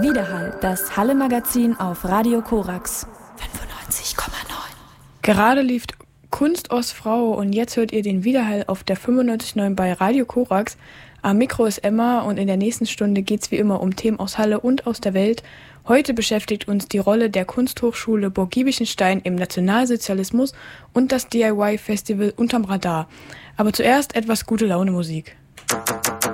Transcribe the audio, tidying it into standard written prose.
Widerhall, das Halle-Magazin auf Radio Korax 95,9. Gerade lief Kunst aus Frau und jetzt hört ihr den Widerhall auf der 95,9 bei Radio Korax. Am Mikro ist Emma und in der nächsten Stunde geht's wie immer um Themen aus Halle und aus der Welt. Heute beschäftigt uns die Rolle der Kunsthochschule Burg Giebichenstein im Nationalsozialismus und das DIY-Festival Unterm Radar. Aber zuerst etwas gute Laune Musik.